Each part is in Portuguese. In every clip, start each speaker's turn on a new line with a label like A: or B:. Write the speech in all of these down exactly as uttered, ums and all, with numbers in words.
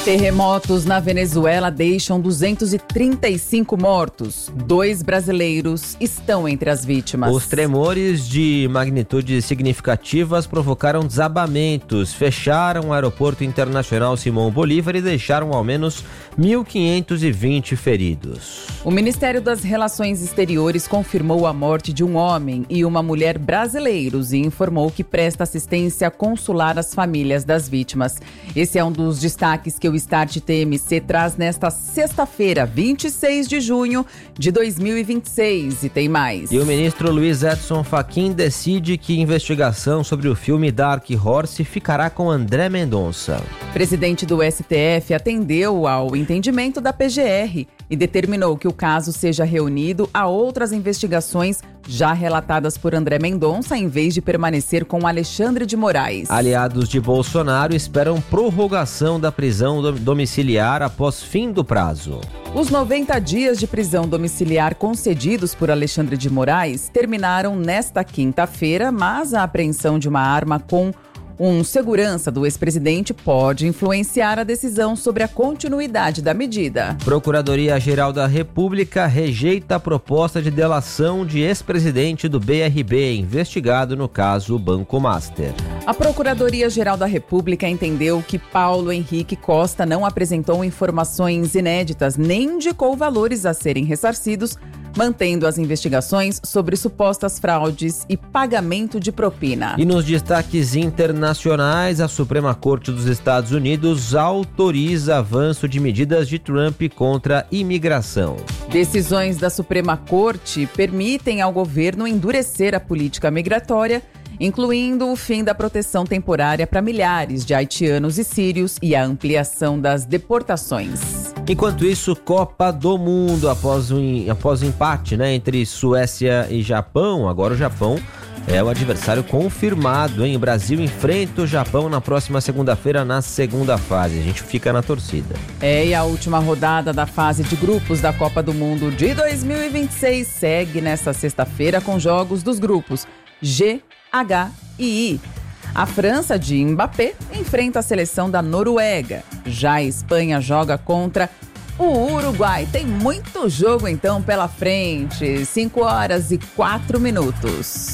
A: Terremotos na Venezuela deixam duzentos e trinta e cinco mortos. Dois brasileiros estão entre as vítimas.
B: Os tremores de magnitude significativas provocaram desabamentos, fecharam o Aeroporto Internacional Simão Bolívar e deixaram ao menos mil quinhentos e vinte feridos.
A: O Ministério das Relações Exteriores confirmou a morte de um homem e uma mulher brasileiros e informou que presta assistência consular às famílias das vítimas. Esse é um dos destaques que o Start T M C traz nesta sexta-feira, vinte e seis de junho de dois mil e vinte e seis. E tem mais.
B: E o ministro Luiz Edson Fachin decide que investigação sobre o filme Dark Horse ficará com André Mendonça.
A: O presidente do S T F atendeu ao entendimento da P G R e determinou que o caso seja reunido a outras investigações já relatadas por André Mendonça, em vez de permanecer com Alexandre de Moraes.
B: Aliados de Bolsonaro esperam prorrogação da prisão domiciliar após fim do prazo.
A: Os noventa dias de prisão domiciliar concedidos por Alexandre de Moraes terminaram nesta quinta-feira, mas a apreensão de uma arma com um segurança do ex-presidente pode influenciar a decisão sobre a continuidade da medida.
B: Procuradoria-Geral da República rejeita a proposta de delação de ex-presidente do B R B, investigado no caso Banco Master.
A: A Procuradoria-Geral da República entendeu que Paulo Henrique Costa não apresentou informações inéditas nem indicou valores a serem ressarcidos, mantendo as investigações sobre supostas fraudes e pagamento de propina.
B: E nos destaques internacionais, a Suprema Corte dos Estados Unidos autoriza avanço de medidas de Trump contra a imigração.
A: Decisões da Suprema Corte permitem ao governo endurecer a política migratória, incluindo o fim da proteção temporária para milhares de haitianos e sírios e a ampliação das deportações.
B: Enquanto isso, Copa do Mundo, após o, após o empate, né, entre Suécia e Japão, agora o Japão é o adversário confirmado, hein? O Brasil enfrenta o Japão na próxima segunda-feira, na segunda fase. A gente fica na torcida.
A: É, e a última rodada da fase de grupos da Copa do Mundo de dois mil e vinte e seis segue nesta sexta-feira com jogos dos grupos G, H e I. A França de Mbappé enfrenta a seleção da Noruega. Já a Espanha joga contra o Uruguai. Tem muito jogo então pela frente. cinco horas e quatro minutos.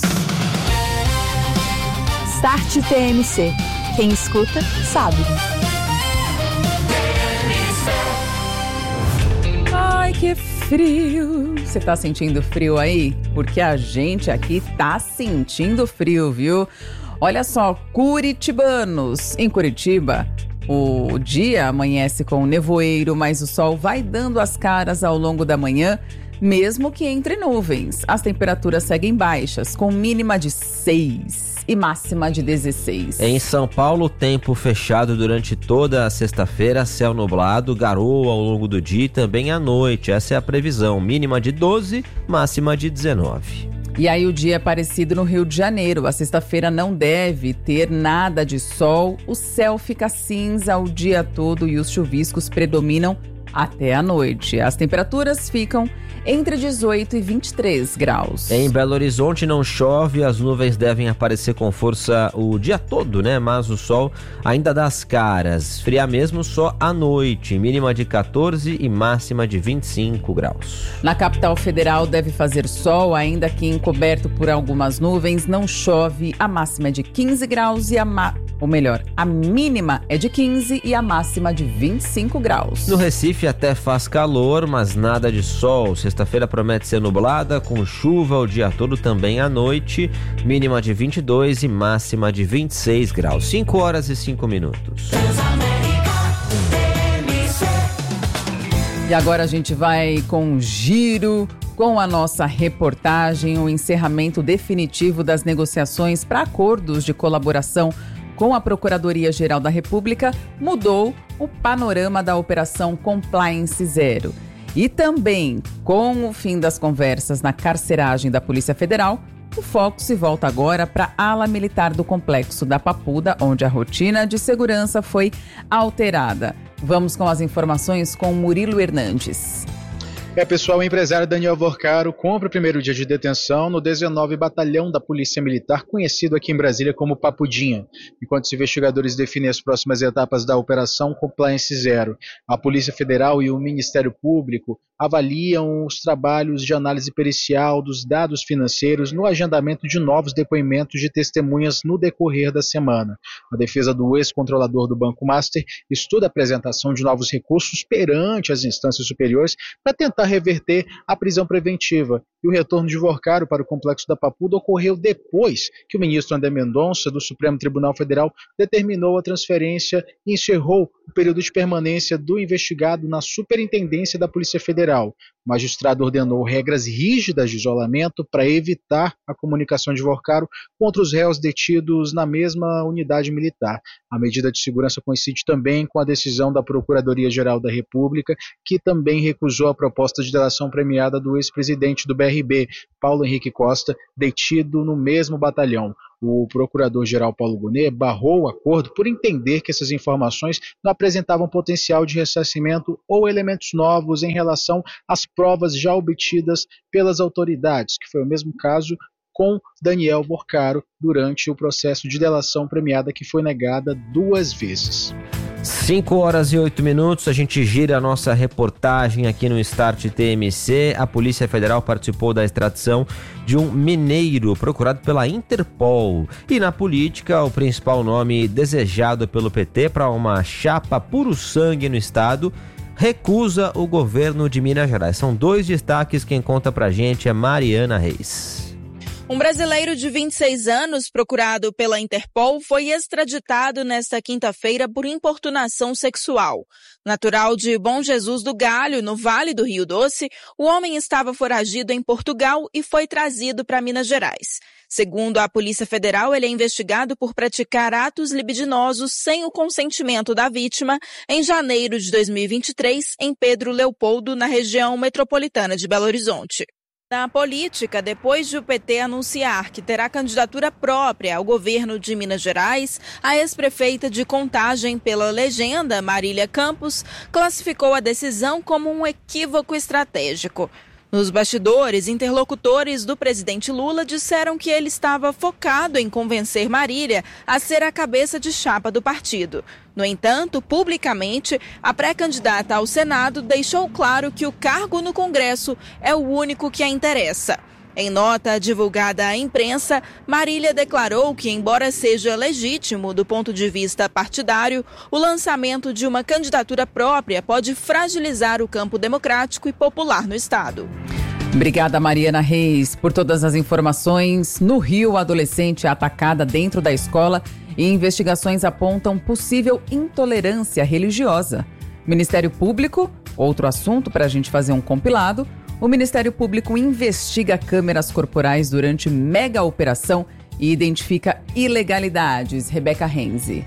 C: Start T M C. Quem escuta, sabe.
A: Ai, que frio. Você tá sentindo frio aí? Porque a gente aqui tá sentindo frio, viu? Olha só, curitibanos. Em Curitiba, o dia amanhece com nevoeiro, mas o sol vai dando as caras ao longo da manhã, mesmo que entre nuvens. As temperaturas seguem baixas, com mínima de seis e máxima de dezesseis.
B: Em São Paulo, tempo fechado durante toda a sexta-feira, céu nublado, garoa ao longo do dia e também à noite. Essa é a previsão, mínima de doze, máxima de dezenove.
A: E aí o dia é parecido no Rio de Janeiro. A sexta-feira não deve ter nada de sol. O céu fica cinza o dia todo e os chuviscos predominam até a noite. As temperaturas ficam entre dezoito e vinte e três graus.
B: Em Belo Horizonte não chove, as nuvens devem aparecer com força o dia todo, né? Mas o sol ainda dá as caras. Esfria mesmo só à noite, mínima de quatorze e máxima de vinte e cinco graus.
A: Na capital federal deve fazer sol, ainda que encoberto por algumas nuvens, não chove. A máxima é de quinze graus e a ma... ou melhor, a mínima é de quinze e a máxima de vinte e cinco graus.
B: No Recife até faz calor, mas nada de sol. Sexta-feira promete ser nublada, com chuva o dia todo, também à noite, mínima de vinte e dois e máxima de vinte e seis graus. cinco horas e cinco minutos.
A: E agora a gente vai com um giro com a nossa reportagem, o encerramento definitivo das negociações para acordos de colaboração com a Procuradoria-Geral da República mudou o panorama da Operação Compliance Zero. E também, com o fim das conversas na carceragem da Polícia Federal, o foco se volta agora para a ala militar do Complexo da Papuda, onde a rotina de segurança foi alterada. Vamos com as informações com Murilo Hernandes.
D: É, pessoal, o empresário Daniel Vorcaro cumpre o primeiro dia de detenção no dezenove Batalhão da Polícia Militar, conhecido aqui em Brasília como Papudinha, enquanto os investigadores definem as próximas etapas da Operação Compliance Zero. A Polícia Federal e o Ministério Público avaliam os trabalhos de análise pericial dos dados financeiros no agendamento de novos depoimentos de testemunhas no decorrer da semana. A defesa do ex-controlador do Banco Master estuda a apresentação de novos recursos perante as instâncias superiores para tentar reverter a prisão preventiva. E o retorno de Vorcaro para o complexo da Papuda ocorreu depois que o ministro André Mendonça, do Supremo Tribunal Federal, determinou a transferência e encerrou o período de permanência do investigado na Superintendência da Polícia Federal. O magistrado ordenou regras rígidas de isolamento para evitar a comunicação de Vorcaro contra os réus detidos na mesma unidade militar. A medida de segurança coincide também com a decisão da Procuradoria-Geral da República, que também recusou a proposta de delação premiada do ex-presidente do B R B, Paulo Henrique Costa, detido no mesmo batalhão. O procurador-geral Paulo Gonet barrou o acordo por entender que essas informações não apresentavam potencial de ressarcimento ou elementos novos em relação às provas já obtidas pelas autoridades, que foi o mesmo caso com Daniel Vorcaro durante o processo de delação premiada, que foi negada duas vezes.
B: cinco horas e oito minutos, a gente gira a nossa reportagem aqui no Start T M C. A Polícia Federal participou da extradição de um mineiro procurado pela Interpol. E na política, o principal nome desejado pelo P T para uma chapa puro sangue no estado recusa o governo de Minas Gerais. São dois destaques, quem conta pra gente é Mariana Reis.
E: Um brasileiro de vinte e seis anos, procurado pela Interpol, foi extraditado nesta quinta-feira por importunação sexual. Natural de Bom Jesus do Galho, no Vale do Rio Doce, o homem estava foragido em Portugal e foi trazido para Minas Gerais. Segundo a Polícia Federal, ele é investigado por praticar atos libidinosos sem o consentimento da vítima em janeiro de dois mil e vinte e três, em Pedro Leopoldo, na região metropolitana de Belo Horizonte. Na política, depois de o P T anunciar que terá candidatura própria ao governo de Minas Gerais, a ex-prefeita de Contagem pela Legenda, Marília Campos, classificou a decisão como um equívoco estratégico. Nos bastidores, interlocutores do presidente Lula disseram que ele estava focado em convencer Marília a ser a cabeça de chapa do partido. No entanto, publicamente, a pré-candidata ao Senado deixou claro que o cargo no Congresso é o único que a interessa. Em nota divulgada à imprensa, Marília declarou que, embora seja legítimo do ponto de vista partidário, o lançamento de uma candidatura própria pode fragilizar o campo democrático e popular no estado.
A: Obrigada, Mariana Reis, por todas as informações. No Rio, a adolescente é atacada dentro da escola e investigações apontam possível intolerância religiosa. Ministério Público, outro assunto para a gente fazer um compilado. O Ministério Público investiga câmeras corporais durante mega operação e identifica ilegalidades. Rebeca Renzi.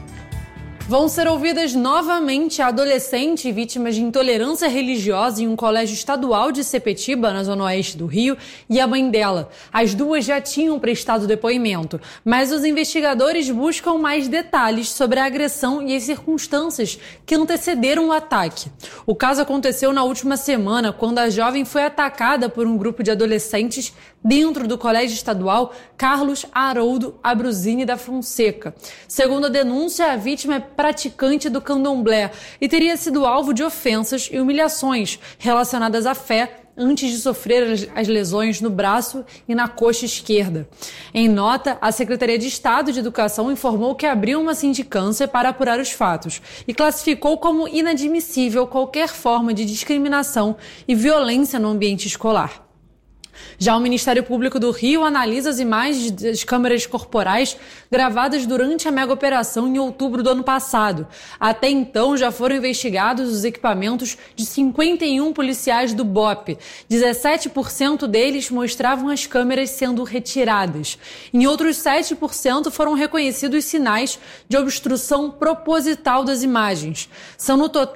F: Vão ser ouvidas novamente a adolescente vítimas de intolerância religiosa em um colégio estadual de Sepetiba, na zona oeste do Rio, e a mãe dela. As duas já tinham prestado depoimento, mas os investigadores buscam mais detalhes sobre a agressão e as circunstâncias que antecederam o ataque. O caso aconteceu na última semana, quando a jovem foi atacada por um grupo de adolescentes dentro do colégio estadual Carlos Haroldo Abruzini da Fonseca. Segundo a denúncia, a vítima é praticante do candomblé e teria sido alvo de ofensas e humilhações relacionadas à fé antes de sofrer as lesões no braço e na coxa esquerda. Em nota, a Secretaria de Estado de Educação informou que abriu uma sindicância para apurar os fatos e classificou como inadmissível qualquer forma de discriminação e violência no ambiente escolar. Já o Ministério Público do Rio analisa as imagens das câmeras corporais gravadas durante a mega operação em outubro do ano passado. Até então, já foram investigados os equipamentos de cinquenta e um policiais do B O P. dezessete por cento deles mostravam as câmeras sendo retiradas. Em outros sete por cento foram reconhecidos sinais de obstrução proposital das imagens. São, no total,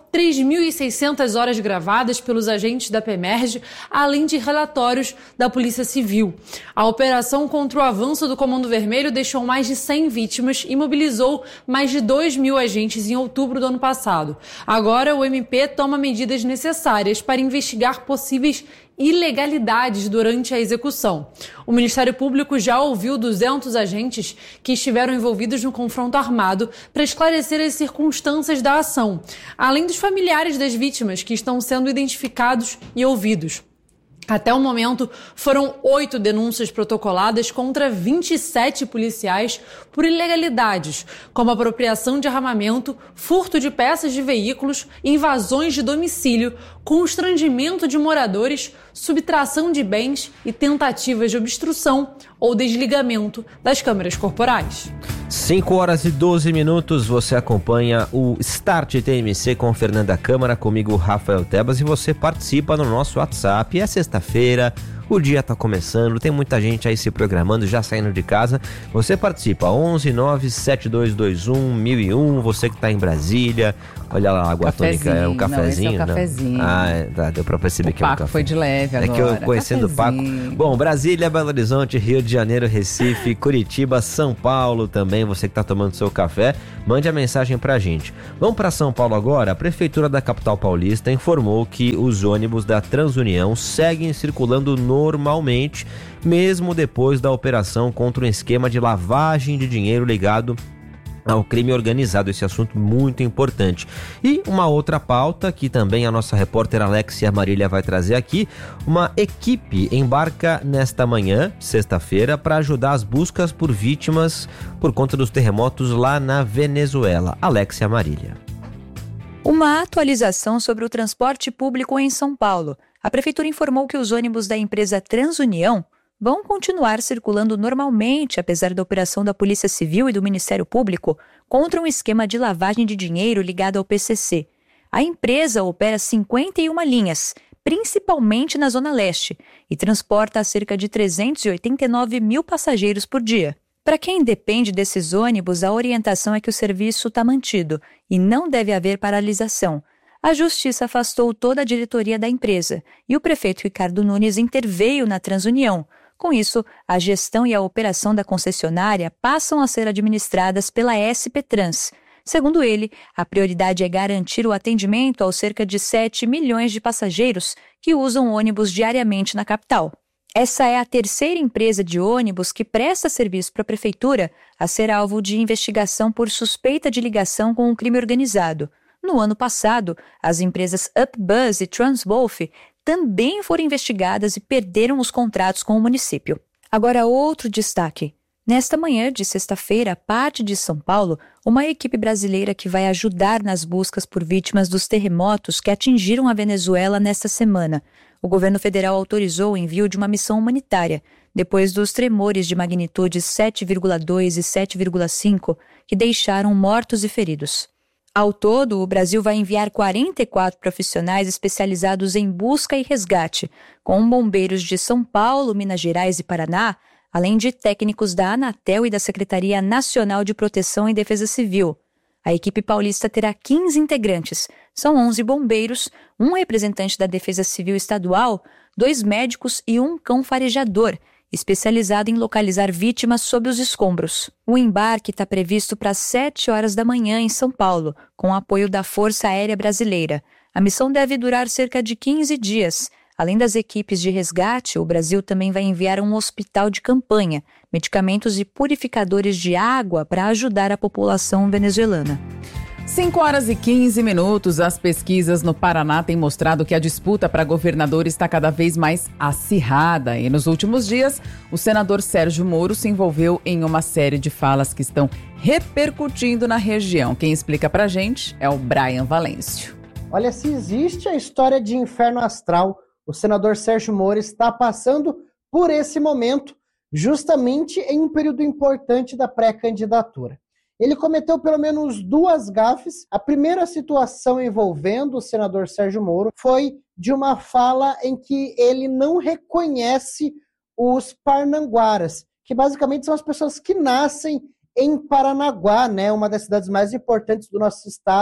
F: três mil e seiscentas horas gravadas pelos agentes da PEMERGE, além de relatórios da Polícia Civil. A operação contra o avanço do Comando Vermelho deixou mais de cem vítimas e mobilizou mais de dois mil agentes em outubro do ano passado. Agora, o M P toma medidas necessárias para investigar possíveis ilegalidades durante a execução. O Ministério Público já ouviu duzentos agentes que estiveram envolvidos no confronto armado para esclarecer as circunstâncias da ação, além dos familiares das vítimas que estão sendo identificados e ouvidos. Até o momento, foram oito denúncias protocoladas contra vinte e sete policiais por ilegalidades, como apropriação de armamento, furto de peças de veículos, invasões de domicílio, constrangimento de moradores, subtração de bens e tentativas de obstrução ou desligamento das câmeras corporais.
B: cinco horas e doze minutos, você acompanha o Start T M C com Fernanda Câmara, comigo Rafael Tebas, e você participa no nosso WhatsApp. É sexta-feira, o dia tá começando, tem muita gente aí se programando, já saindo de casa. Você participa, onze nove sete dois dois um mil e um, você que tá em Brasília. Olha lá, a água tônica, é um cafezinho?
A: Não, esse é o cafezinho.
B: Não. Ah, é, tá, deu pra perceber
A: o
B: que é um
A: Paco
B: café.
A: foi de leve agora.
B: É que eu, conhecendo o Paco... Bom, Brasília, Belo Horizonte, Rio de Janeiro, Recife, Curitiba, São Paulo também, você que tá tomando seu café, mande a mensagem pra gente. Vamos pra São Paulo agora? A Prefeitura da capital paulista informou que os ônibus da Transunião seguem circulando normalmente, mesmo depois da operação contra um esquema de lavagem de dinheiro ligado ao crime organizado, esse assunto muito importante. E uma outra pauta que também a nossa repórter Alexia Marília vai trazer aqui, uma equipe embarca nesta manhã, sexta-feira, para ajudar as buscas por vítimas por conta dos terremotos lá na Venezuela. Alexia Marília.
C: Uma atualização sobre o transporte público em São Paulo. A Prefeitura informou que os ônibus da empresa Transunião vão continuar circulando normalmente, apesar da operação da Polícia Civil e do Ministério Público contra um esquema de lavagem de dinheiro ligado ao P C C. A empresa opera cinquenta e uma linhas, principalmente na Zona Leste, e transporta cerca de trezentos e oitenta e nove mil passageiros por dia. Para quem depende desses ônibus, a orientação é que o serviço está mantido e não deve haver paralisação. A Justiça afastou toda a diretoria da empresa e o prefeito Ricardo Nunes interveio na Transunião. Com isso, a gestão e a operação da concessionária passam a ser administradas pela S P Trans. Segundo ele, a prioridade é garantir o atendimento aos cerca de sete milhões de passageiros que usam ônibus diariamente na capital. Essa é a terceira empresa de ônibus que presta serviço para a prefeitura a ser alvo de investigação por suspeita de ligação com o crime organizado. No ano passado, as empresas UpBus e Transbolf também foram investigadas e perderam os contratos com o município. Agora, outro destaque. Nesta manhã de sexta-feira, parte de São Paulo, uma equipe brasileira que vai ajudar nas buscas por vítimas dos terremotos que atingiram a Venezuela nesta semana. O governo federal autorizou o envio de uma missão humanitária, depois dos tremores de magnitude sete vírgula dois e sete vírgula cinco que deixaram mortos e feridos. Ao todo, o Brasil vai enviar quarenta e quatro profissionais especializados em busca e resgate, com bombeiros de São Paulo, Minas Gerais e Paraná, além de técnicos da Anatel e da Secretaria Nacional de Proteção e Defesa Civil. A equipe paulista terá quinze integrantes, são onze bombeiros, um representante da Defesa Civil Estadual, dois médicos e um cão farejador, especializado em localizar vítimas sob os escombros. O embarque está previsto para as sete horas da manhã em São Paulo, com apoio da Força Aérea Brasileira. A missão deve durar cerca de quinze dias. Além das equipes de resgate, o Brasil também vai enviar um hospital de campanha, medicamentos e purificadores de água para ajudar a população venezuelana.
A: cinco horas e quinze minutos, as pesquisas no Paraná têm mostrado que a disputa para governador está cada vez mais acirrada. E nos últimos dias, o senador Sérgio Moro se envolveu em uma série de falas que estão repercutindo na região. Quem explica pra gente é o Brian Valêncio.
G: Olha, se existe a história de inferno astral, o senador Sérgio Moro está passando por esse momento, justamente em um período importante da pré-candidatura. Ele cometeu pelo menos duas gafes. A primeira situação envolvendo o senador Sérgio Moro foi de uma fala em que ele não reconhece os parnanguaras, que basicamente são as pessoas que nascem em Paranaguá, né, uma das cidades mais importantes do nosso estado,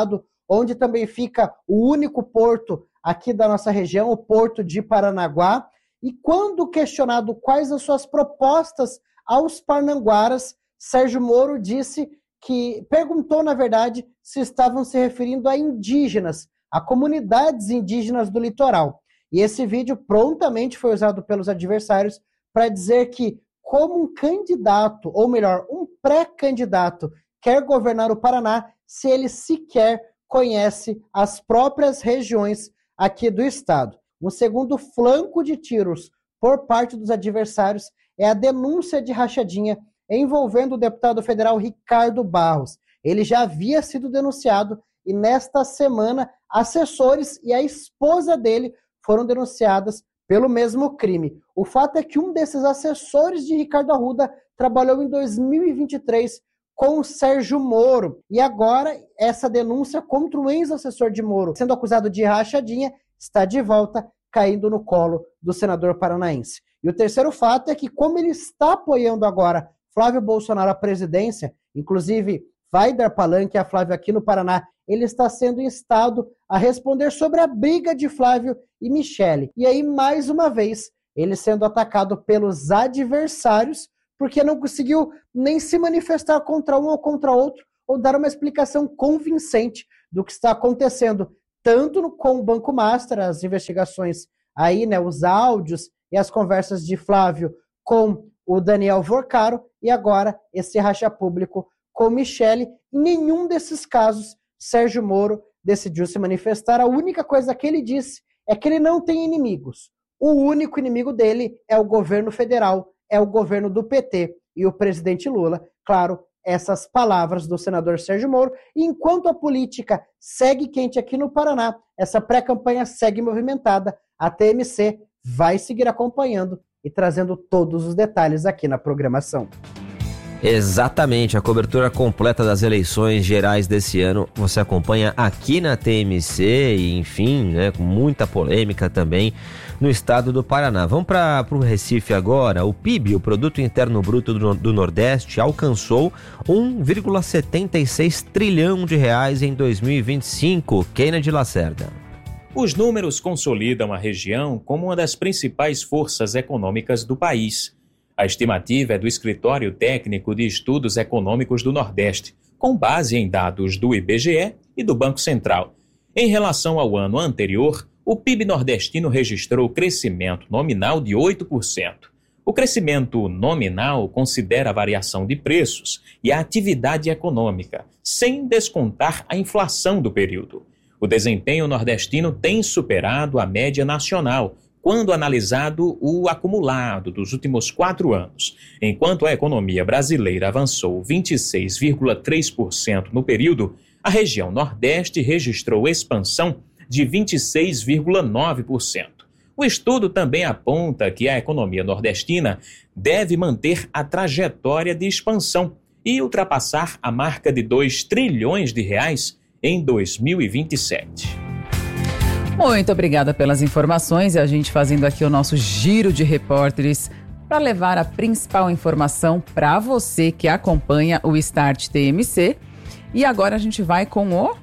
G: onde também fica o único porto aqui da nossa região, o Porto de Paranaguá. E quando questionado quais as suas propostas aos parnanguaras, Sérgio Moro disse que, perguntou na verdade, se estavam se referindo a indígenas, a comunidades indígenas do litoral. E esse vídeo prontamente foi usado pelos adversários para dizer que, como um candidato, ou melhor, um pré-candidato, quer governar o Paraná, se ele sequer conhece as próprias regiões aqui do estado. Um segundo flanco de tiros por parte dos adversários é a denúncia de rachadinha envolvendo o deputado federal Ricardo Barros. Ele já havia sido denunciado e nesta semana assessores e a esposa dele foram denunciadas pelo mesmo crime. O fato é que um desses assessores de Ricardo Arruda trabalhou em dois mil e vinte e três com o Sérgio Moro. E agora essa denúncia contra o ex-assessor de Moro, sendo acusado de rachadinha, está de volta, caindo no colo do senador paranaense. E o terceiro fato é que, como ele está apoiando agora Flávio Bolsonaro à presidência, inclusive vai dar palanque a Flávio aqui no Paraná, ele está sendo instado a responder sobre a briga de Flávio e Michele. E aí, mais uma vez, ele sendo atacado pelos adversários, porque não conseguiu nem se manifestar contra um ou contra outro, ou dar uma explicação convincente do que está acontecendo, tanto no, com o Banco Master, as investigações aí, né, os áudios e as conversas de Flávio com o Daniel Vorcaro, e agora esse racha público com Michele. Em nenhum desses casos, Sérgio Moro decidiu se manifestar. A única coisa que ele disse é que ele não tem inimigos. O único inimigo dele é o governo federal, é o governo do P T e o presidente Lula. Claro, essas palavras do senador Sérgio Moro. E enquanto a política segue quente aqui no Paraná, essa pré-campanha segue movimentada, a T M C vai seguir acompanhando e trazendo todos os detalhes aqui na programação.
B: Exatamente, a cobertura completa das eleições gerais desse ano você acompanha aqui na T M C e, enfim, né, com muita polêmica também no estado do Paraná. Vamos para o Recife agora. O P I B, o Produto Interno Bruto do, do Nordeste, alcançou um vírgula setenta e seis trilhão de reais em dois mil e vinte e cinco. Kennedy Lacerda.
H: Os números consolidam a região como uma das principais forças econômicas do país. A estimativa é do Escritório Técnico de Estudos Econômicos do Nordeste, com base em dados do I B G E e do Banco Central. Em relação ao ano anterior, o P I B nordestino registrou crescimento nominal de oito por cento. O crescimento nominal considera a variação de preços e a atividade econômica, sem descontar a inflação do período. O desempenho nordestino tem superado a média nacional, quando analisado o acumulado dos últimos quatro anos. Enquanto a economia brasileira avançou vinte e seis vírgula três por cento no período, a região Nordeste registrou expansão de vinte e seis vírgula nove por cento. O estudo também aponta que a economia nordestina deve manter a trajetória de expansão e ultrapassar a marca de dois trilhões de reais em dois mil e vinte e sete.
A: Muito obrigada pelas informações e a gente fazendo aqui o nosso giro de repórteres para levar a principal informação para você que acompanha o Start T M C. E agora a gente vai com o...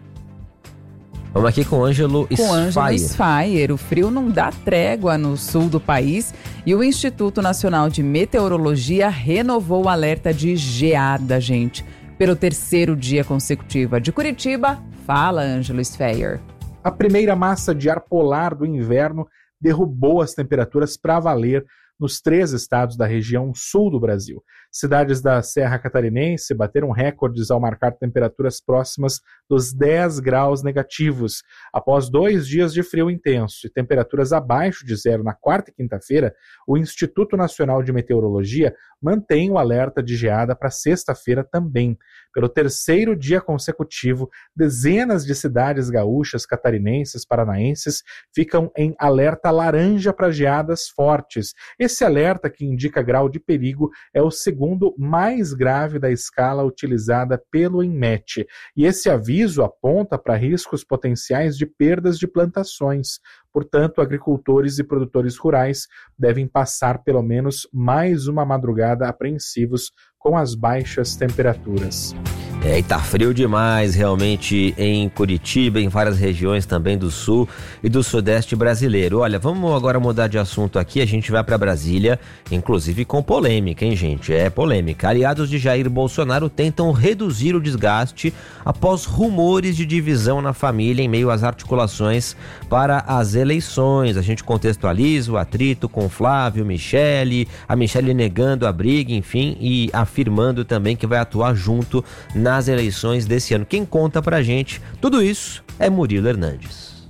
B: Vamos aqui com o Ângelo Sfayer.
A: Com Ângelo Sfayer. O frio não dá trégua no sul do país e o Instituto Nacional de Meteorologia renovou o alerta de geada, gente, pelo terceiro dia consecutivo. De Curitiba, fala Ângelo Sfayer.
I: A primeira massa de ar polar do inverno derrubou as temperaturas para valer nos três estados da região sul do Brasil. Cidades da Serra Catarinense bateram recordes ao marcar temperaturas próximas dos dez graus negativos. Após dois dias de frio intenso e temperaturas abaixo de zero na quarta e quinta-feira, o Instituto Nacional de Meteorologia mantém o alerta de geada para sexta-feira também. Pelo terceiro dia consecutivo, dezenas de cidades gaúchas, catarinenses, paranaenses ficam em alerta laranja para geadas fortes. Esse alerta, que indica grau de perigo, é o segundo mais grave da escala utilizada pelo INMET. E esse aviso aponta para riscos potenciais de perdas de plantações. Portanto, agricultores e produtores rurais devem passar pelo menos mais uma madrugada apreensivos com as baixas temperaturas.
B: É, e tá frio demais realmente em Curitiba, em várias regiões também do sul e do sudeste brasileiro. Olha, vamos agora mudar de assunto aqui, a gente vai para Brasília, inclusive com polêmica, hein, gente? É polêmica. Aliados de Jair Bolsonaro tentam reduzir o desgaste após rumores de divisão na família em meio às articulações para as eleições. A gente contextualiza o atrito com Flávio, Michele, a Michele negando a briga, enfim, e afirmando também que vai atuar junto na nas eleições desse ano. Quem conta pra gente tudo isso é Murilo Hernandes.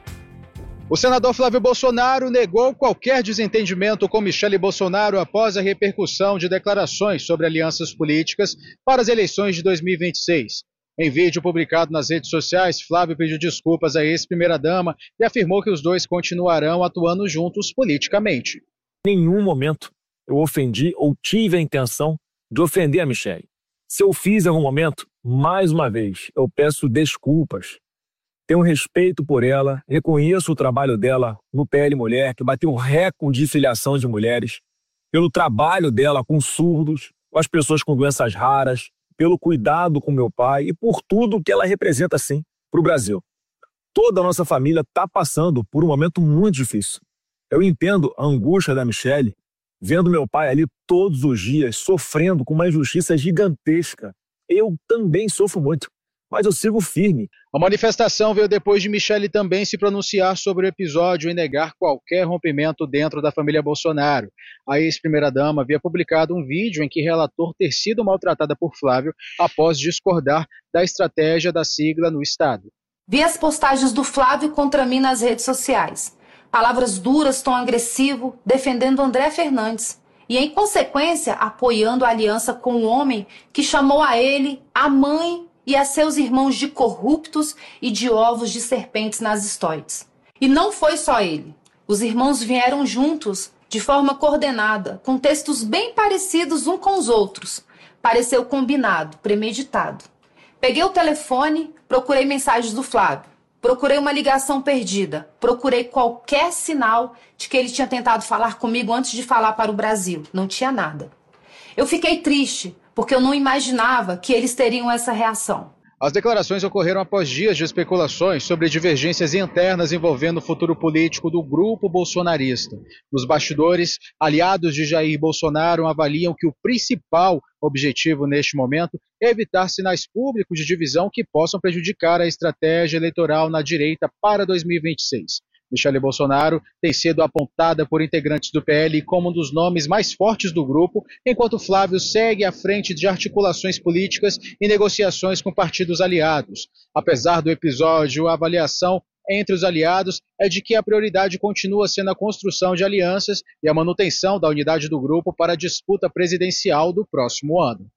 D: O senador Flávio Bolsonaro negou qualquer desentendimento com Michele Bolsonaro após a repercussão de declarações sobre alianças políticas para as eleições de dois mil e vinte e seis. Em vídeo publicado nas redes sociais, Flávio pediu desculpas à ex-primeira-dama e afirmou que os dois continuarão atuando juntos politicamente.
J: Em nenhum momento eu ofendi ou tive a intenção de ofender a Michele. Se eu fiz em algum momento, mais uma vez, eu peço desculpas. Tenho respeito por ela, reconheço o trabalho dela no P L Mulher, que bateu um recorde de filiação de mulheres, pelo trabalho dela com surdos, com as pessoas com doenças raras, pelo cuidado com meu pai e por tudo que ela representa, sim, para o Brasil. Toda a nossa família está passando por um momento muito difícil. Eu entendo a angústia da Michele, vendo meu pai ali todos os dias, sofrendo com uma injustiça gigantesca. Eu também sofro muito, mas eu sigo firme.
D: A manifestação veio depois de Michele também se pronunciar sobre o episódio e negar qualquer rompimento dentro da família Bolsonaro. A ex-primeira-dama havia publicado um vídeo em que relatou ter sido maltratada por Flávio após discordar da estratégia da sigla no estado.
K: Vi as postagens do Flávio contra mim nas redes sociais. Palavras duras, tom agressivo, defendendo André Fernandes e, em consequência, apoiando a aliança com um homem que chamou a ele, a mãe e a seus irmãos de corruptos e de ovos de serpentes nas histórias. E não foi só ele. Os irmãos vieram juntos, de forma coordenada, com textos bem parecidos uns com os outros. Pareceu combinado, premeditado. Peguei o telefone, procurei mensagens do Flávio. Procurei uma ligação perdida, procurei qualquer sinal de que ele tinha tentado falar comigo antes de falar para o Brasil. Não tinha nada. Eu fiquei triste, porque eu não imaginava que eles teriam essa reação.
D: As declarações ocorreram após dias de especulações sobre divergências internas envolvendo o futuro político do grupo bolsonarista. Nos bastidores, aliados de Jair Bolsonaro avaliam que o principal objetivo neste momento é evitar sinais públicos de divisão que possam prejudicar a estratégia eleitoral na direita para dois mil e vinte e seis. Michele Bolsonaro tem sido apontada por integrantes do P L como um dos nomes mais fortes do grupo, enquanto Flávio segue à frente de articulações políticas e negociações com partidos aliados. Apesar do episódio, a avaliação entre os aliados é de que a prioridade continua sendo a construção de alianças e a manutenção da unidade do grupo para a disputa presidencial do próximo ano.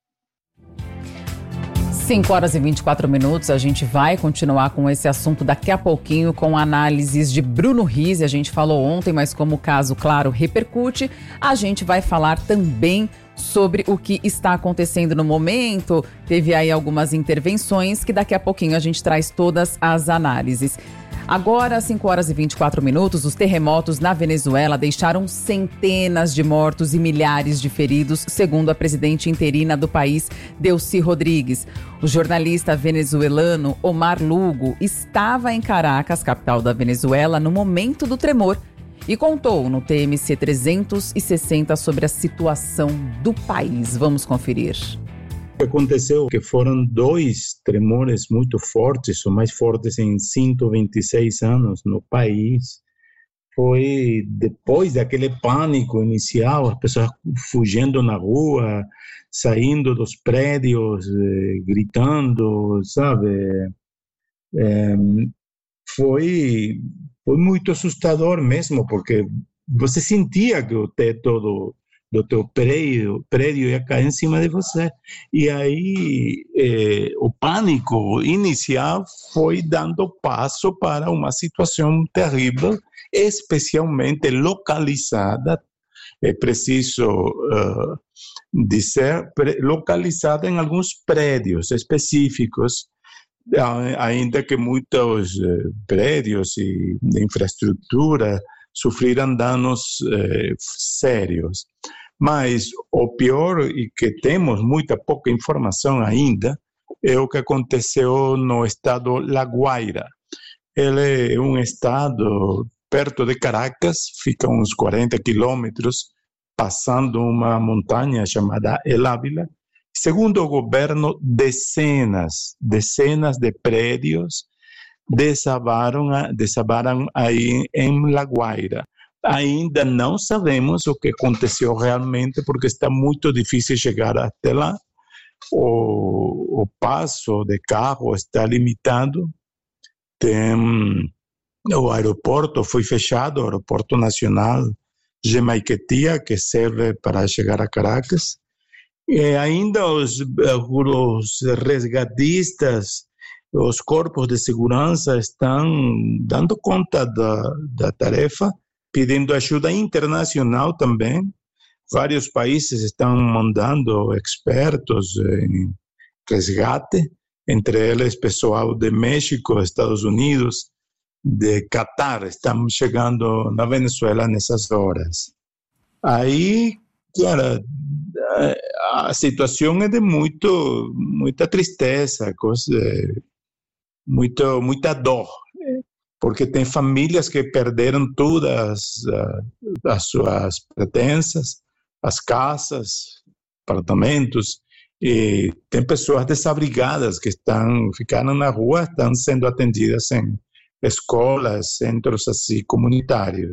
A: cinco horas e vinte e quatro minutos, a gente vai continuar com esse assunto daqui a pouquinho com análises de Bruno Rizzi. A gente falou ontem, mas como o caso, claro, repercute, a gente vai falar também sobre o que está acontecendo no momento. Teve aí algumas intervenções que daqui a pouquinho a gente traz todas as análises. Agora, cinco horas e vinte e quatro minutos, os terremotos na Venezuela deixaram centenas de mortos e milhares de feridos, segundo a presidente interina do país, Delcy Rodrigues. O jornalista venezuelano Omar Lugo estava em Caracas, capital da Venezuela, no momento do tremor e contou no T M C trezentos e sessenta sobre a situação do país. Vamos conferir.
L: Aconteceu que foram dois tremores muito fortes, os mais fortes em cento e vinte e seis anos no país. Foi depois daquele pânico inicial, as pessoas fugindo na rua, saindo dos prédios, eh, gritando, sabe? É, foi, foi muito assustador mesmo, porque você sentia que o teto do do teu prédio, prédio ia cair em cima de você. E aí eh, o pânico inicial foi dando passo para uma situação terrível, especialmente localizada, é preciso uh, dizer, localizada em alguns prédios específicos, ainda que muitos uh, prédios e infraestrutura sofreram danos uh, sérios. Mas o pior, e que temos muita pouca informação ainda, é o que aconteceu no estado La Guaira. Ele é um estado perto de Caracas, fica uns quarenta quilômetros, passando uma montanha chamada El Ávila. Segundo o governo, dezenas, dezenas de prédios desabaram, desabaram aí em La Guaira. Ainda não sabemos o que aconteceu realmente, porque está muito difícil chegar até lá. O, o passo de carro está limitado. Tem, o aeroporto foi fechado, o aeroporto nacional de Maiquetía, que serve para chegar a Caracas. E ainda os, os resgatistas, os corpos de segurança estão dando conta da, da tarefa, pedindo ajuda internacional também. Vários países estão mandando expertos em resgate, entre eles pessoal de México, Estados Unidos, de Catar, estamos chegando na Venezuela nessas horas. Aí, cara, a situação é de muito, muita tristeza, coisa, muito, muita dor, porque tem famílias que perderam todas as suas pertences, as casas, apartamentos, e tem pessoas desabrigadas que estão ficaram na rua, estão sendo atendidas em escolas, centros assim comunitários.